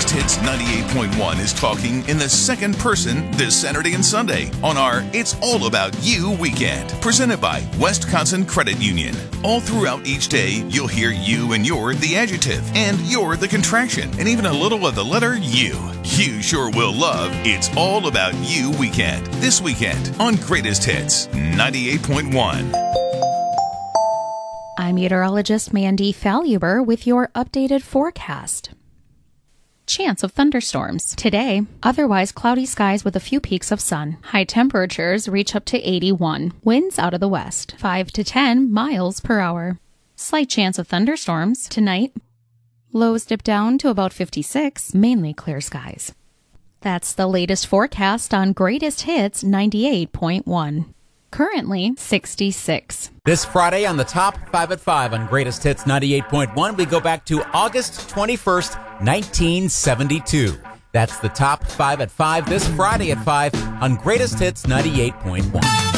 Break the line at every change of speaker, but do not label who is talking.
Greatest Hits 98.1 is talking in the second person this Saturday and Sunday on our It's All About You weekend, presented by Wisconsin Credit Union. All throughout each day, you'll hear you and you're the adjective, and you're the contraction, and even a little of the letter U. You sure will love It's All About You weekend this weekend on Greatest Hits 98.1.
I'm meteorologist Mandy Falluber with your updated forecast. Chance of thunderstorms. Today, otherwise cloudy skies with a few peaks of sun. High temperatures reach up to 81. Winds out of the west, 5 to 10 miles per hour. Slight chance of thunderstorms tonight. Lows dip down to about 56, mainly clear skies. That's the latest forecast on Greatest Hits 98.1. Currently 66.
This Friday on the Top 5 at 5 on Greatest Hits 98.1, we go back to August 21st, 1972. That's the Top 5 at 5 this Friday at 5 on Greatest Hits 98.1.